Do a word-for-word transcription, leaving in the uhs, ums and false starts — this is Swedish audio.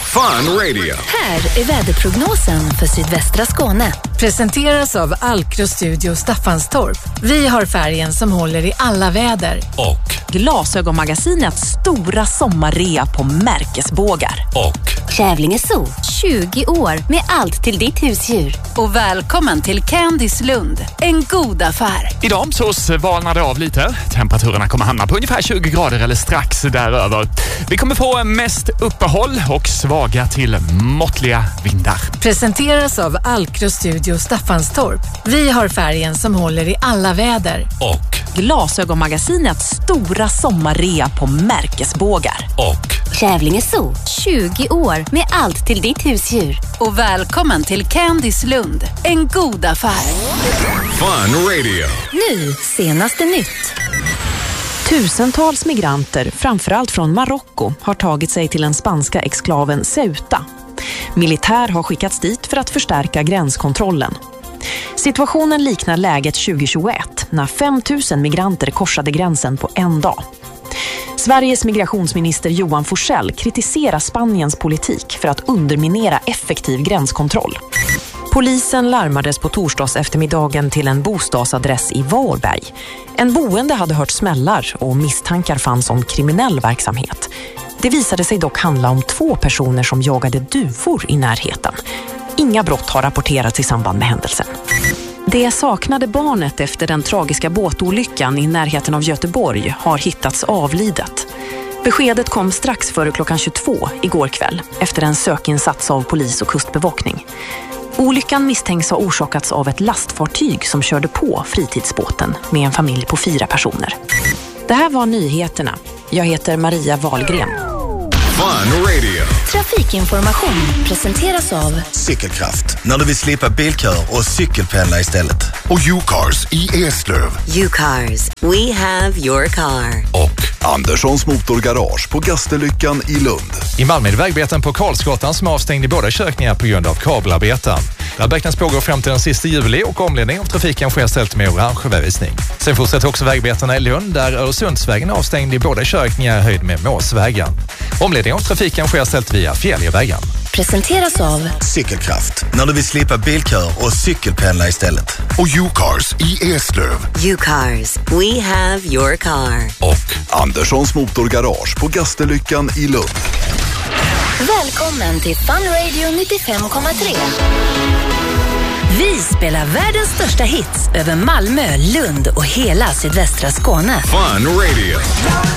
Fun Radio. Här är väderprognosen för sydvästra Skåne. Presenteras av Alkro Studio Staffanstorp. Vi har färgen som håller i alla väder. Och Glasögonmagasinets stora sommarrea på märkesbågar. Och Kävlinge Zoo, tjugo år med allt till ditt husdjur. Och välkommen till Candice Lund, en god affär. Idag så svalnar det av lite. Temperaturerna kommer hamna på ungefär tjugo grader eller strax däröver. Vi kommer få mest uppehåll och svaga till måttliga vindar. Presenteras av Alkro Studio Staffanstorp. Vi har färgen som håller i alla väder. Och Glasögonmagasinets stora sommarrea på märkesbågar. Och Kävlinge Zoo, tjugo år med allt till ditt husdjur. Och välkommen till Candice Lund, en god affär. Fun Radio. Nu, senaste nytt. Tusentals migranter, framförallt från Marocko, har tagit sig till den spanska exklaven Ceuta. Militär har skickats dit för att förstärka gränskontrollen. Situationen liknar läget tjugohundratjugoett när fem tusen migranter korsade gränsen på en dag. Sveriges migrationsminister Johan Forssell kritiserar Spaniens politik för att underminera effektiv gränskontroll. Polisen larmades på torsdags eftermiddagen till en bostadsadress i Varberg. En boende hade hört smällar och misstankar fanns om kriminell verksamhet. Det visade sig dock handla om två personer som jagade duvor i närheten. Inga brott har rapporterats i samband med händelsen. Det saknade barnet efter den tragiska båtolyckan i närheten av Göteborg har hittats avlidet. Beskedet kom strax före klockan tjugotvå igår kväll efter en sökinsats av polis och kustbevakning. Olyckan misstänks ha orsakats av ett lastfartyg som körde på fritidsbåten med en familj på fyra personer. Det här var nyheterna. Jag heter Maria Wahlgren. Fun Radio. Trafikinformation presenteras av Cykelkraft, när du vill slippa bilkör och cykelpendla istället. Och U-Cars i Eslöv. U-Cars, we have your car. Och Anderssons Motorgarage på Gasterlyckan i Lund. I Malmö är vägbeten på Karlsgatan som är avstängd i båda körkningar på grund av kabelarbeten. Där beräknas pågå fram till den sista juli och omledning av trafiken sker ställt med orange vägvisning. Sen fortsätter också vägbetena i Lund där Öresundsvägen är avstängd i båda körkningar i höjd med Måsvägen. Omledning av trafiken sker ställt via Fjälljövägen. Presenteras av Cykelkraft, när du vill slippa bilkör och cykelpendla istället. Och U-Cars i Eslöv. U-Cars, we have your car. Och Anderssons Motorgarage på Gasterlyckan i Lund. Välkommen till Fun Radio nittiofem komma tre. Vi spelar världens största hits över Malmö, Lund och hela sydvästra Skåne. Fun Radio.